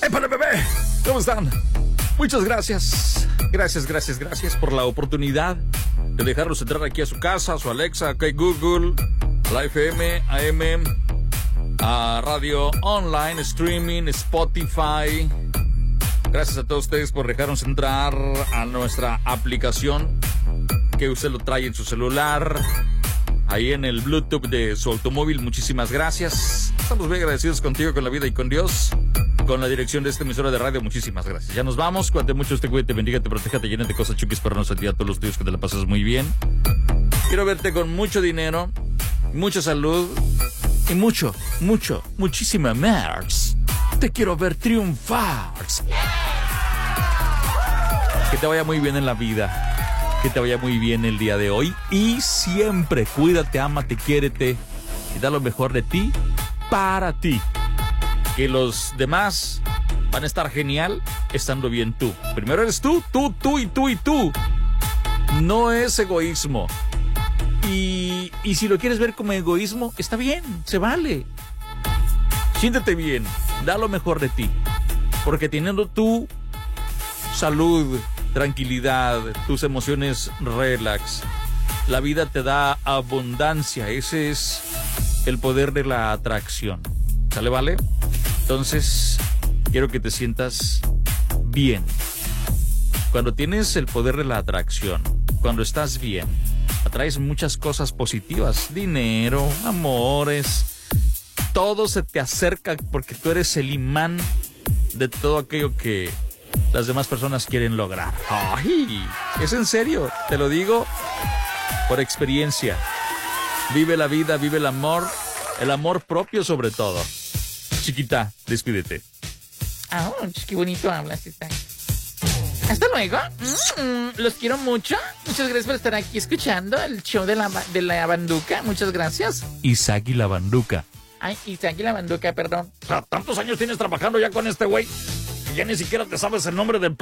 ¡Épale, bebé! ¿Cómo están? Muchas gracias. Gracias por la oportunidad de dejarlos entrar aquí a su casa, a su Alexa, a Google, a la FM, AM, a radio online, streaming, Spotify. Gracias a todos ustedes por dejarnos entrar a nuestra aplicación que usted lo trae en su celular, ahí en el Bluetooth de su automóvil. Muchísimas gracias. Estamos muy agradecidos contigo, con la vida y con Dios, con la dirección de esta emisora de radio. Muchísimas gracias. Ya nos vamos. Cuídate mucho, te cuide, te bendiga, te proteja, te llene de cosas chukis para nosotros y a todos los tuyos, que te la pases muy bien. Quiero verte con mucho dinero, mucha salud y muchísima más. Te quiero ver triunfar. Que te vaya muy bien en la vida, que te vaya muy bien el día de hoy y siempre cuídate, ámate, quiérete y da lo mejor de ti para ti. Que los demás van a estar genial estando bien tú. Primero eres tú. No es egoísmo. Y si lo quieres ver como egoísmo, está bien, se vale. Siéntete bien, da lo mejor de ti. Porque teniendo tu salud, tranquilidad, tus emociones relax, la vida te da abundancia. Ese es el poder de la atracción. ¿Sale, vale? Entonces, quiero que te sientas bien. Cuando tienes el poder de la atracción, cuando estás bien, atraes muchas cosas positivas. Dinero, amores, todo se te acerca porque tú eres el imán de todo aquello que las demás personas quieren lograr. ¡Ay! Es en serio, te lo digo por experiencia. Vive la vida, vive el amor propio sobre todo. Chiquita, despídete. Qué bonito hablas, Hasta luego. Los quiero mucho. Muchas gracias por estar aquí escuchando el show de la Banduca. Muchas gracias. Isaac y la Banduca. Ay, Isaac y la Banduca, perdón. O sea, tantos años tienes trabajando ya con este güey que ya ni siquiera te sabes el nombre del